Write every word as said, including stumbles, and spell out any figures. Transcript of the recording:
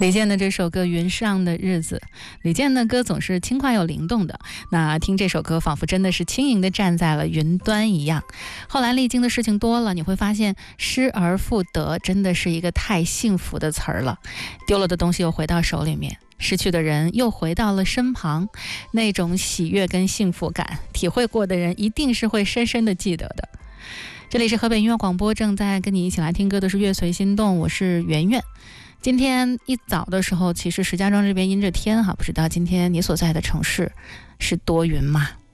李健的这首歌《云上的日子》，李健的歌总是轻快又灵动的，那听这首歌仿佛真的是轻盈地站在了云端一样。后来历经的事情多了，你会发现失而复得真的是一个太幸福的词儿了。丢了的东西又回到手里面，失去的人又回到了身旁，那种喜悦跟幸福感，体会过的人一定是会深深地记得的。这里是河北音乐广播，正在跟你一起来听歌的是乐随心动，我是圆圆。今天一早的时候，其实石家庄这边阴着天哈，不知道今天你所在的城市是多云吗？